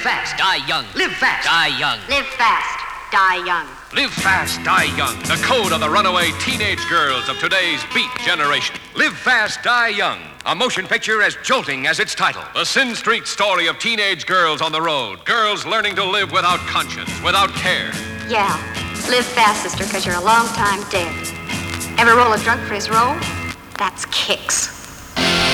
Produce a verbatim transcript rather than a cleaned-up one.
fast. Die young. Live fast. Die young. Live fast. Die young. Live fast, die young. The code of the runaway teenage girls of today's beat generation. Live fast, die young. A motion picture as jolting as its title. The Sin Street story of teenage girls on the road. Girls learning to live without conscience, without care. Yeah. Live fast, sister, because you're a long time dead. Ever roll a drunk for his roll? That's kicks.